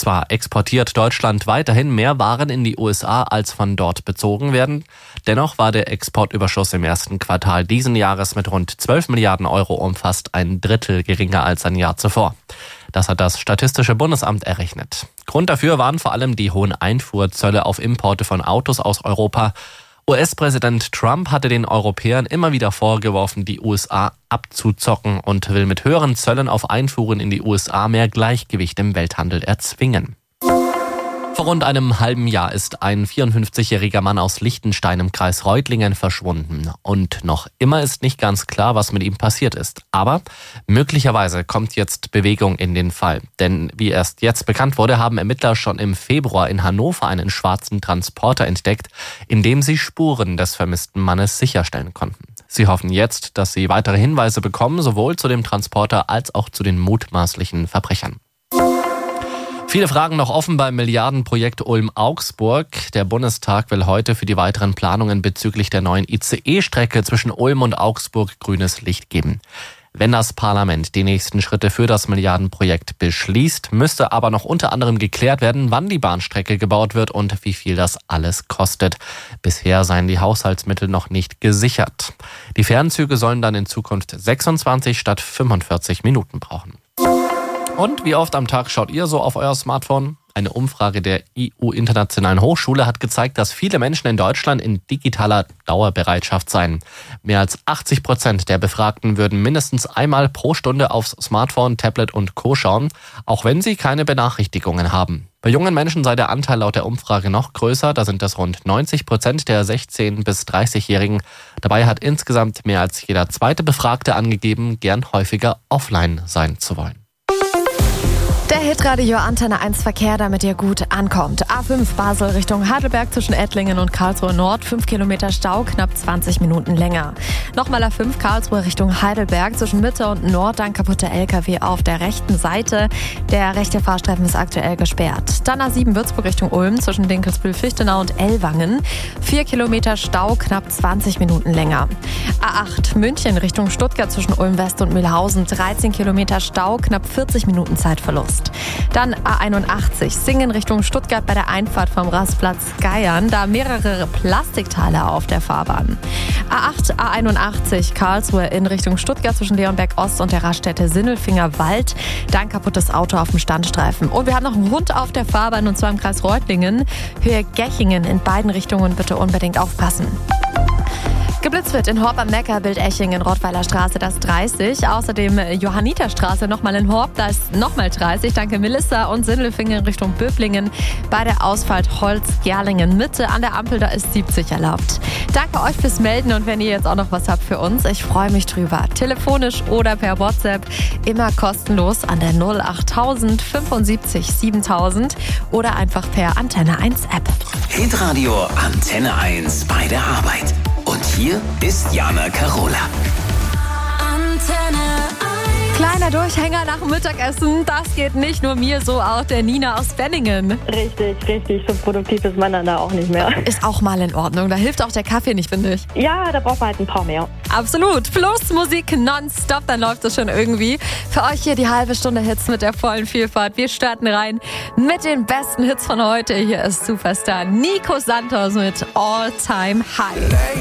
Zwar exportiert Deutschland weiterhin mehr Waren in die USA, als von dort bezogen werden. Dennoch war der Exportüberschuss im ersten Quartal diesen Jahres mit rund 12 Milliarden Euro um fast ein Drittel geringer als ein Jahr zuvor. Das hat das Statistische Bundesamt errechnet. Grund dafür waren vor allem die hohen Einfuhrzölle auf Importe von Autos aus Europa. US-Präsident Trump hatte den Europäern immer wieder vorgeworfen, die USA abzuzocken und will mit höheren Zöllen auf Einfuhren in die USA mehr Gleichgewicht im Welthandel erzwingen. Vor rund einem halben Jahr ist ein 54-jähriger Mann aus Liechtenstein im Kreis Reutlingen verschwunden. Und noch immer ist nicht ganz klar, was mit ihm passiert ist. Aber möglicherweise kommt jetzt Bewegung in den Fall. Denn wie erst jetzt bekannt wurde, haben Ermittler schon im Februar in Hannover einen schwarzen Transporter entdeckt, in dem sie Spuren des vermissten Mannes sicherstellen konnten. Sie hoffen jetzt, dass sie weitere Hinweise bekommen, sowohl zu dem Transporter als auch zu den mutmaßlichen Verbrechern. Viele Fragen noch offen beim Milliardenprojekt Ulm-Augsburg. Der Bundestag will heute für die weiteren Planungen bezüglich der neuen ICE-Strecke zwischen Ulm und Augsburg grünes Licht geben. Wenn das Parlament die nächsten Schritte für das Milliardenprojekt beschließt, müsste aber noch unter anderem geklärt werden, wann die Bahnstrecke gebaut wird und wie viel das alles kostet. Bisher seien die Haushaltsmittel noch nicht gesichert. Die Fernzüge sollen dann in Zukunft 26 statt 45 Minuten brauchen. Und wie oft am Tag schaut ihr so auf euer Smartphone? Eine Umfrage der EU-Internationalen Hochschule hat gezeigt, dass viele Menschen in Deutschland in digitaler Dauerbereitschaft seien. Mehr als 80% der Befragten würden mindestens einmal pro Stunde aufs Smartphone, Tablet und Co. schauen, auch wenn sie keine Benachrichtigungen haben. Bei jungen Menschen sei der Anteil laut der Umfrage noch größer, da sind es rund 90% der 16- bis 30-Jährigen. Dabei hat insgesamt mehr als jeder zweite Befragte angegeben, gern häufiger offline sein zu wollen. Der Hitradio Antenne 1 Verkehr, damit ihr gut ankommt. A5 Basel Richtung Heidelberg zwischen Ettlingen und Karlsruhe Nord. 5 Kilometer Stau, knapp 20 Minuten länger. Nochmal A5 Karlsruhe Richtung Heidelberg zwischen Mitte und Nord. Ein kaputter LKW auf der rechten Seite. Der rechte Fahrstreifen ist aktuell gesperrt. Dann A7 Würzburg Richtung Ulm zwischen Dinkelsbühl-Fichtenau und Ellwangen. 4 Kilometer Stau, knapp 20 Minuten länger. A8 München Richtung Stuttgart zwischen Ulm West und Mühlhausen. 13 Kilometer Stau, knapp 40 Minuten Zeitverlust. Dann A81 Singen Richtung Stuttgart bei der Einfahrt vom Rastplatz Geiern. Da mehrere Plastikteile auf der Fahrbahn. A8, A81 Karlsruhe in Richtung Stuttgart zwischen Leonberg Ost und der Raststätte Sinnelfinger Wald. Da ein kaputtes Auto auf dem Standstreifen. Und wir haben noch einen Hund auf der Fahrbahn und zwar im Kreis Reutlingen. Höhe Gechingen in beiden Richtungen, bitte unbedingt aufpassen. Geblitzt wird in Horb am Neckar, Bildechingen, Rottweiler Straße, das 30. Außerdem Johanniterstraße nochmal in Horb, da ist nochmal 30. Danke Melissa und Sindelfingen Richtung Böblingen. Bei der Ausfahrt Holz-Gerlingen Mitte an der Ampel, da ist 70 erlaubt. Danke euch fürs Melden und wenn ihr jetzt auch noch was habt für uns, ich freue mich drüber. Telefonisch oder per WhatsApp, immer kostenlos an der 08000 75 7000 oder einfach per Antenne 1 App. Hitradio Antenne 1 bei der Arbeit. Und hier ist Jana Karola. Antenne 1. Kleiner Durchhänger nach dem Mittagessen, das geht nicht nur mir so, auch der Nina aus Benningen. Richtig. So produktiv ist man dann da auch nicht mehr. Ist auch mal in Ordnung, da hilft auch der Kaffee nicht, finde ich. Ja, da braucht man halt ein paar mehr. Absolut. Plus Musik nonstop, dann läuft es schon irgendwie. Für euch hier die halbe Stunde Hits mit der vollen Vielfalt. Wir starten rein mit den besten Hits von heute. Hier ist Superstar Nico Santos mit All Time High.